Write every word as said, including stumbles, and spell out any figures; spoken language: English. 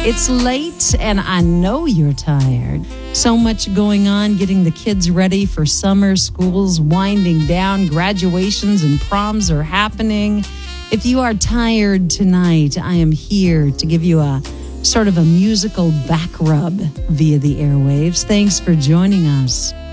It's late and I know you're tired. So much going on, getting the kids ready for summer, school's winding down, graduations and proms are happening. If you are tired tonight, I am here to give you a sort of a musical back rub via the airwaves. Thanks for joining us.